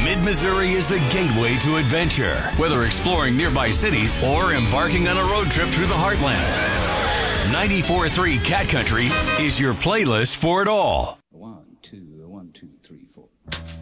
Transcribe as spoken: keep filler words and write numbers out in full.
Mid-Missouri is the gateway to adventure, whether exploring nearby cities or embarking on a road trip through the heartland. ninety-four point three Cat Country is your playlist for it all. One, two, one, two, three, four.